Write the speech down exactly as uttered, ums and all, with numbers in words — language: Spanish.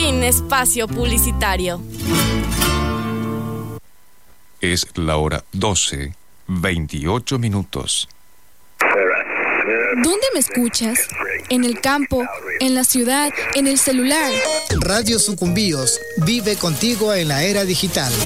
Fin espacio publicitario. Es la hora doce, veintiocho minutos. ¿Dónde me escuchas? ¿En el campo? ¿En la ciudad? ¿En el celular? Radio Sucumbíos vive contigo en la era digital.